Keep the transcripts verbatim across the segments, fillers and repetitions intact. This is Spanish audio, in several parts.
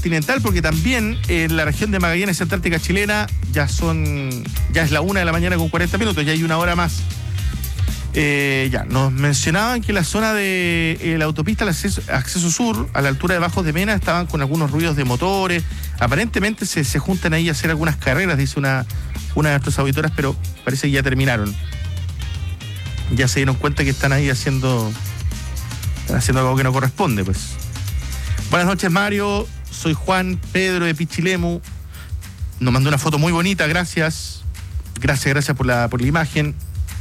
continental, porque también en la región de Magallanes, Antártica chilena, ya son, ya es la una de la mañana con cuarenta minutos, ya hay una hora más. Eh, ya, nos mencionaban que la zona de eh, la autopista, el acceso, acceso sur, a la altura de Bajos de Mena, estaban con algunos ruidos de motores. Aparentemente se, se juntan ahí a hacer algunas carreras, dice una, una de nuestras auditoras, pero parece que ya terminaron. Ya se dieron cuenta que están ahí haciendo, están haciendo algo que no corresponde, pues. Buenas noches, Mario. Soy Juan Pedro de Pichilemu. Nos mandó una foto muy bonita, gracias. Gracias, gracias por la, por la imagen.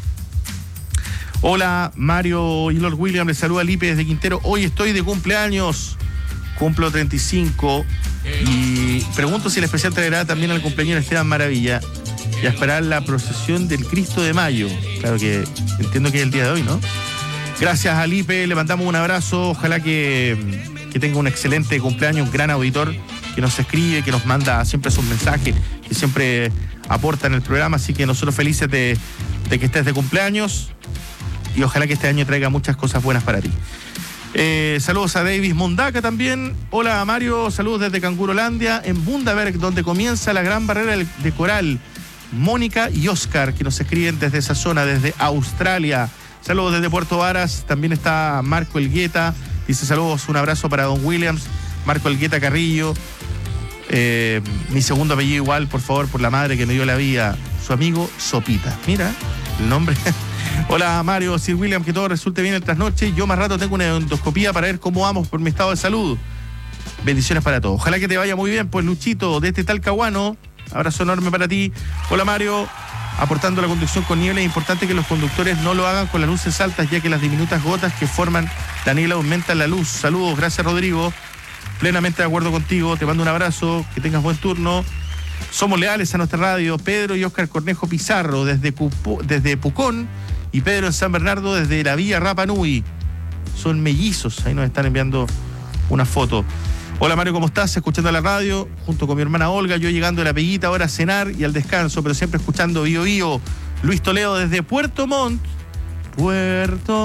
Hola, Mario y Lord William, les saluda Lipe desde Quintero. Hoy estoy de cumpleaños, cumplo treinta y cinco y pregunto si el especial traerá también al cumpleaños Esteban Maravilla y a esperar la procesión del Cristo de Mayo. Claro que entiendo que es el día de hoy, ¿no? Gracias a Lipe, le mandamos un abrazo, ojalá que, que tenga un excelente cumpleaños, un gran auditor que nos escribe, que nos manda siempre sus mensajes, que siempre aporta en el programa, así que nosotros felices de, de que estés de cumpleaños. Y ojalá que este año traiga muchas cosas buenas para ti. Eh, saludos a Davis Mundaca también. Hola Mario, saludos desde Cangurolandia, en Bundaberg, donde comienza la gran barrera de coral. Mónica y Oscar, que nos escriben desde esa zona, desde Australia. Saludos desde Puerto Varas. También está Marco Elgueta. Dice saludos, un abrazo para Don Williams. Marco Elgueta Carrillo. Eh, mi segundo apellido igual, por favor, por la madre que me dio la vida. Su amigo Sopita. Mira, el nombre... Hola Mario, Sir William, que todo resulte bien el trasnoche. Yo más rato tengo una endoscopía para ver cómo vamos por mi estado de salud. Bendiciones para todos. Ojalá que te vaya muy bien, pues Luchito, desde Talcahuano. Abrazo enorme para ti. Hola Mario, aportando la conducción con niebla, es importante que los conductores no lo hagan con las luces altas, ya que las diminutas gotas que forman la niebla aumentan la luz. Saludos, gracias Rodrigo. Plenamente de acuerdo contigo, te mando un abrazo, que tengas buen turno. Somos leales a nuestra radio. Pedro y Óscar Cornejo Pizarro desde, Cupo, desde Pucón, y Pedro en San Bernardo desde la Villa Rapa Nui. Son mellizos, ahí nos están enviando una foto. Hola Mario, ¿cómo estás? Escuchando la radio, junto con mi hermana Olga, yo llegando a la Peguita ahora a cenar y al descanso, pero siempre escuchando Bio Bio. Luis Toledo desde Puerto Montt. Puerto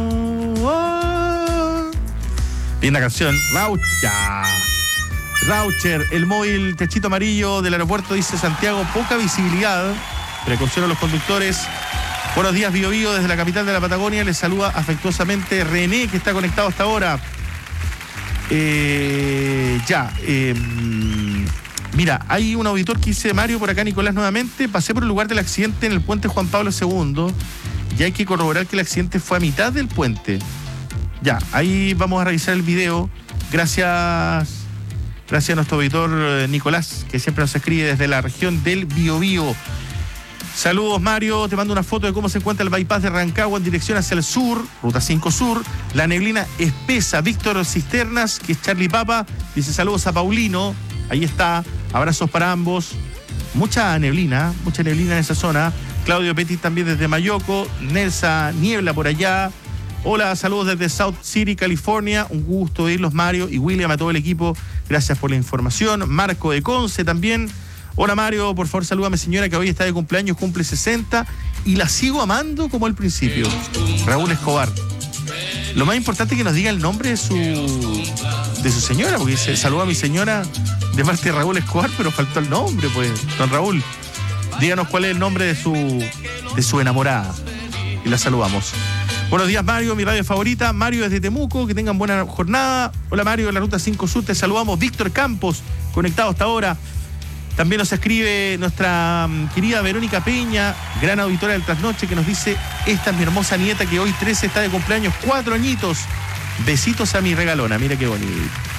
Montt. Linda canción. Raucha. Raucher, el móvil techito amarillo del aeropuerto, dice Santiago, poca visibilidad. Precaución a los conductores. Buenos días, Bio Bio, desde la capital de la Patagonia. Les saluda afectuosamente René, que está conectado hasta ahora. Eh, ya. Eh, mira, hay un auditor que dice, Mario, por acá Nicolás nuevamente. Pasé por el lugar del accidente en el puente Juan Pablo segundo y hay que corroborar que el accidente fue a mitad del puente. Ya, ahí vamos a revisar el video. Gracias... Gracias a nuestro auditor eh, Nicolás, que siempre nos escribe desde la región del Biobío. Saludos, Mario. Te mando una foto de cómo se encuentra el bypass de Rancagua en dirección hacia el sur, ruta cinco sur. La neblina espesa. Víctor Cisternas, que es Charlie Papa, dice saludos a Paulino. Ahí está. Abrazos para ambos. Mucha neblina, mucha neblina en esa zona. Claudio Petit también desde Mayoco. Nelsa Niebla por allá. Hola, saludos desde South City, California. Un gusto oírlos, Mario y William, a todo el equipo. Gracias por la información. Marco de Conce también. Hola, Mario, por favor, saluda a mi señora que hoy está de cumpleaños, cumple sesenta y la sigo amando como al principio. Raúl Escobar. Lo más importante es que nos diga el nombre de su de su señora, porque dice, saluda a mi señora de parte de Raúl Escobar, pero faltó el nombre, pues. Don Raúl, díganos cuál es el nombre de su, de su enamorada. Y la saludamos. Buenos días, Mario, mi radio favorita. Mario desde Temuco, que tengan buena jornada. Hola, Mario, de la Ruta cinco Sur, te saludamos. Víctor Campos, conectado hasta ahora. También nos escribe nuestra um, querida Verónica Peña, gran auditora del Trasnoche, que nos dice, esta es mi hermosa nieta que hoy trece está de cumpleaños, cuatro añitos. Besitos a mi regalona, mira qué bonito.